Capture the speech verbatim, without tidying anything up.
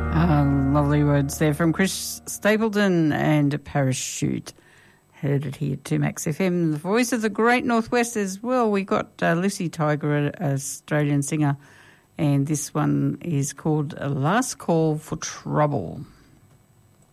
Uh, lovely words there from Chris Stapleton and Parachute. Heard it here at two Max F M, the voice of the Great Northwest as well. We got uh, Lucy Tiger, an Australian singer, and this one is called Last Call for Trouble.